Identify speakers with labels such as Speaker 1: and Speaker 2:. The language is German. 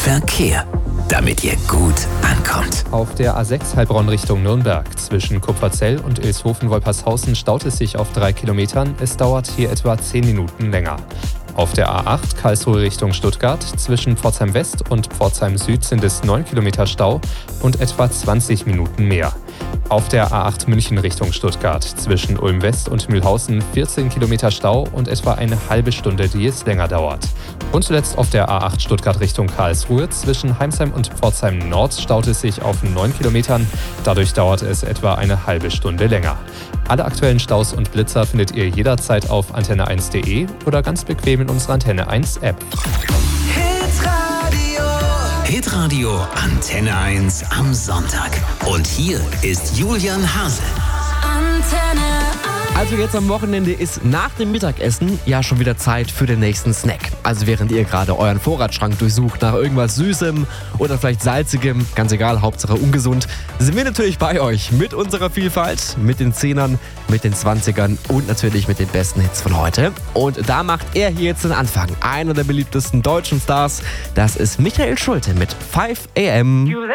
Speaker 1: Verkehr, damit ihr gut ankommt.
Speaker 2: Auf der A6 Heilbronn Richtung Nürnberg zwischen Kupferzell und Ilshofen-Wolpershausen staut es sich auf 3 Kilometern. Es dauert hier etwa 10 Minuten länger. Auf der A8 Karlsruhe Richtung Stuttgart zwischen Pforzheim West und Pforzheim Süd sind es 9 Kilometer Stau und etwa 20 Minuten mehr. Auf der A8 München Richtung Stuttgart zwischen Ulm West und Mühlhausen 14 Kilometer Stau und etwa eine halbe Stunde, die es länger dauert. Und zuletzt auf der A8 Stuttgart Richtung Karlsruhe zwischen Heimsheim und Pforzheim Nord staut es sich auf 9 Kilometern. Dadurch dauert es etwa eine halbe Stunde länger. Alle aktuellen Staus und Blitzer findet ihr jederzeit auf antenne1.de oder ganz bequem in unserer Antenne 1 App.
Speaker 1: Hitradio Antenne 1 am Sonntag. Und hier ist Julian Hase.
Speaker 3: Also jetzt am Wochenende ist nach dem Mittagessen ja schon wieder Zeit für den nächsten Snack. Also während ihr gerade euren Vorratsschrank durchsucht nach irgendwas Süßem oder vielleicht Salzigem, ganz egal, Hauptsache ungesund, sind wir natürlich bei euch mit unserer Vielfalt, mit den 10ern, mit den 20ern und natürlich mit den besten Hits von heute. Und da macht er hier jetzt den Anfang. Einer der beliebtesten deutschen Stars, das ist Michael Schulte mit 5 AM.